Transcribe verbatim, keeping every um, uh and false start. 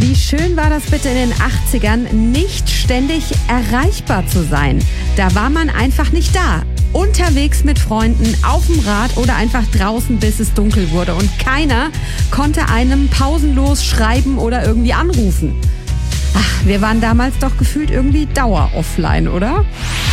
Wie schön war das bitte in den achtzigern, nicht ständig erreichbar zu sein. Da war man einfach nicht da. Unterwegs mit Freunden, auf dem Rad oder einfach draußen, bis es dunkel wurde. Und keiner konnte einem pausenlos schreiben oder irgendwie anrufen. Ach, wir waren damals doch gefühlt irgendwie dauer offline, oder?